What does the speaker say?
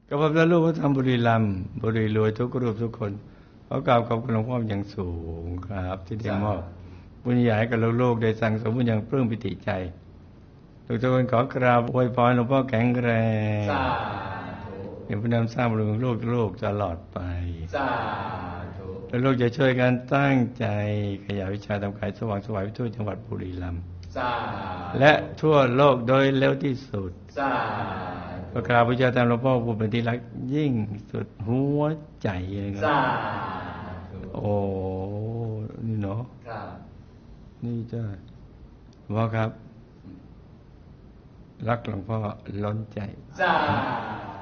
ก็พบแล้วลูกพระธรรมบุรีรัมย์บุรีรวยทุกรูปทุกคนขอกราบขอบคุณหลวงพ่ออย่างสูงครับที่ได้มอบบุญใหญ่กับลูกๆได้สั่งสมบุญอย่างปลื้มปิติใจทุกคนขอกราบอวยพรหลวงพ่อแข็งแรงเป็นผู้นำสร้างบุญของลูกตลอดไปแล้วลูกจะช่วยกันตั้งใจขยายวิชาทำขายสว่างสวายไปทั่วจังหวัดบุรีรัมย์และทั่วโลกโดยเร็วที่สุดประกราบวิชาตามหลวงพ่อผู้เป็นที่รักยิ่งสุดหัวใจเลยครับโอ้นี่เนาะนี่จ้าหลวงพ่อครับรักหลวงพ่อล้นใจ